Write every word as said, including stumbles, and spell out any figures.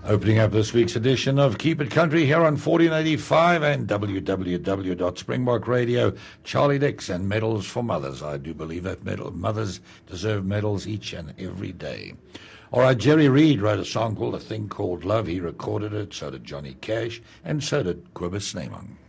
Opening up this week's edition of Keep It Country here on fourteen eighty-five and w w w dot springbok radio. Charlie Dix and Medals for Mothers. I do believe that medal, mothers deserve medals each and every day. All right, Jerry Reed wrote a song called A Thing Called Love. He recorded it, so did Johnny Cash, and so did Cobus Snyman.